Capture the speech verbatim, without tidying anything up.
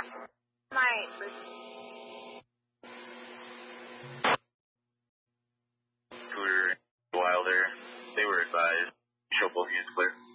My Scooter, Wilder, they were advised. Show both units clear.